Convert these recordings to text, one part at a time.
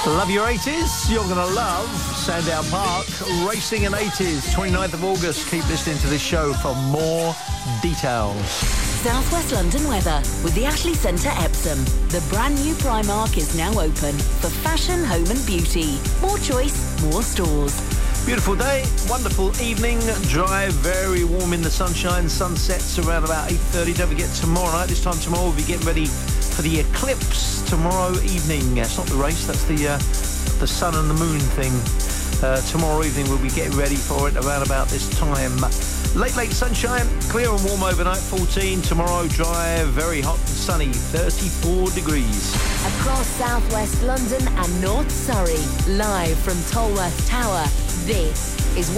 Love your 80s? You're going to love Sandown Park Racing in 80s, 29th of August. Keep listening to this show for more details. South West London weather with the Ashley Centre Epsom. The brand new Primark is now open for fashion, home and beauty. More choice, more stores. Beautiful day, wonderful evening, dry, very warm in the sunshine. Sun sets around about 8:30. Don't forget tomorrow night, this time tomorrow, we'll be getting ready for the eclipse tomorrow evening. It's not the race, that's the sun and the moon thing. Tomorrow evening we'll be getting ready for it around about this time. Late sunshine, clear and warm overnight, 14. Tomorrow dry, very hot and sunny, 34 degrees. Across South West London and North Surrey, live from Tolworth Tower, this is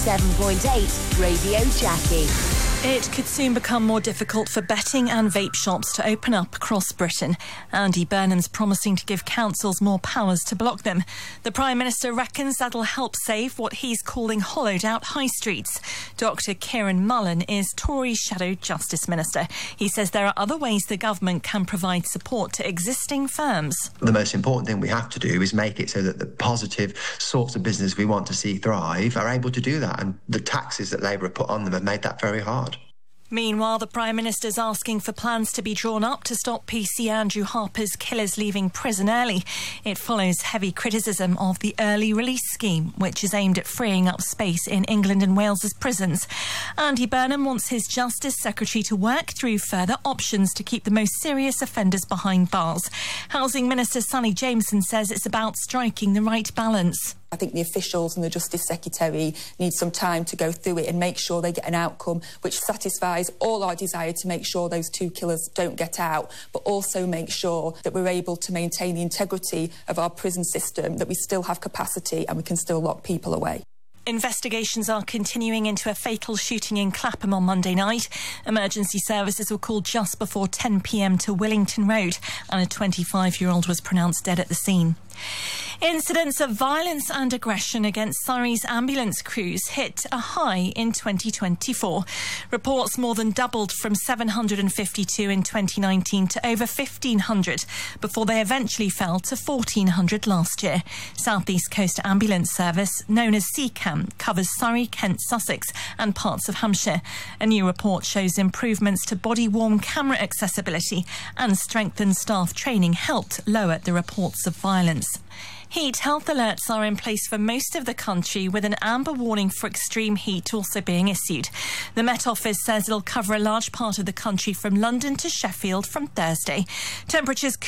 107.8 Radio Jackie. It could soon become more difficult for betting and vape shops to open up across Britain. Andy Burnham's promising to give councils more powers to block them. The Prime Minister reckons that'll help save what he's calling hollowed-out high streets. Dr Kieran Mullen is Tory Shadow Justice Minister. He says there are other ways the government can provide support to existing firms. The most important thing we have to do is make it so that the positive sorts of business we want to see thrive are able to do that, and the taxes that Labour have put on them have made that very hard. Meanwhile, the Prime Minister's asking for plans to be drawn up to stop PC Andrew Harper's killers leaving prison early. It follows heavy criticism of the early release scheme, which is aimed at freeing up space in England and Wales's prisons. Andy Burnham wants his Justice Secretary to work through further options to keep the most serious offenders behind bars. Housing Minister Sally Jameson says it's about striking the right balance. I think the officials and the Justice Secretary need some time to go through it and make sure they get an outcome which satisfies all our desire to make sure those two killers don't get out, but also make sure that we're able to maintain the integrity of our prison system, that we still have capacity and we can still lock people away. Investigations are continuing into a fatal shooting in Clapham on Monday night. Emergency services were called just before 10 p.m. to Willington Road, and a 25-year-old was pronounced dead at the scene. Incidents of violence and aggression against Surrey's ambulance crews hit a high in 2024. Reports more than doubled from 752 in 2019 to over 1,500 before they eventually fell to 1,400 last year. South East Coast Ambulance Service, known as CCAM, covers Surrey, Kent, Sussex and parts of Hampshire. A new report shows improvements to body-worn camera accessibility and strengthened staff training helped lower the reports of violence. Heat health alerts are in place for most of the country, with an amber warning for extreme heat also being issued. The Met Office says it'll cover a large part of the country from London to Sheffield from Thursday. Temperatures